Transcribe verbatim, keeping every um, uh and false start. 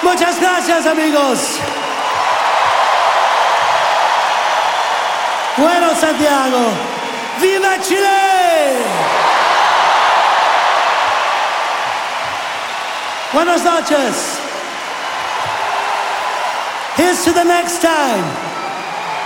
Muchas gracias, amigos. Bueno, Santiago, ¡viva Chile! Buenas noches. Here's to the next time.